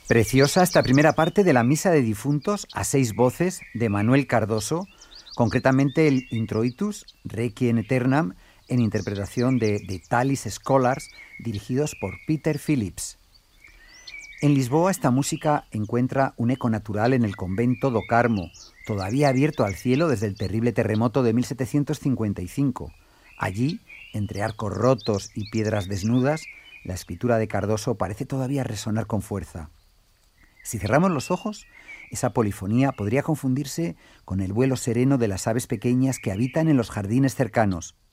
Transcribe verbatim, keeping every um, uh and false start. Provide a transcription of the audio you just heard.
Preciosa esta primera parte de la Misa de Difuntos a seis voces de Manuel Cardoso, concretamente el Introitus Requiem Aeternam en interpretación de, de Thalis Scholars, dirigidos por Peter Phillips. En Lisboa esta música encuentra un eco natural en el convento do Carmo, todavía abierto al cielo desde el terrible terremoto de mil setecientos cincuenta y cinco. Allí, entre arcos rotos y piedras desnudas, la escritura de Cardoso parece todavía resonar con fuerza. Si cerramos los ojos, esa polifonía podría confundirse con el vuelo sereno de las aves pequeñas que habitan en los jardines cercanos.